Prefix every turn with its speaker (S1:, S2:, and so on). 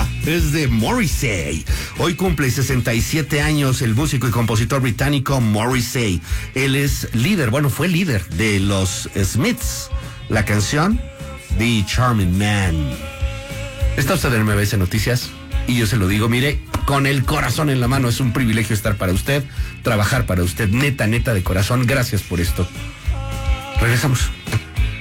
S1: es de Morrissey. Hoy cumple 67 años el músico y compositor británico Morrissey. Él es líder, fue líder de los Smiths. La canción The Charming Man. Está usted en MBS Noticias y yo se lo digo, mire, con el corazón en la mano. Es un privilegio estar para usted, trabajar para usted, neta de corazón. Gracias por esto. Regresamos.